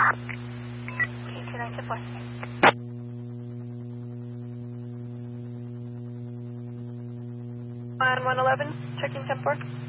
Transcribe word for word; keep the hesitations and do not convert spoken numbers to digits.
two nine two four. On one eleven, checking ten four.